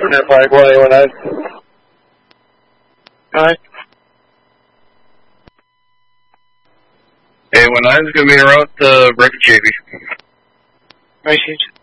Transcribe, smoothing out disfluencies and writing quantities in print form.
Flag 1819. Alright. 819 is going to be en route to Wreckage JB. Message.